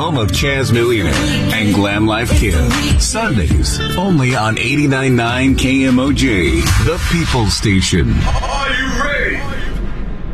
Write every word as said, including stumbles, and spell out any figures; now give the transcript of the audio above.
home of Chaz Millionaire and Glam Life Kid. Sundays, only on eighty-nine point nine K M O J, the People Station. Are you ready?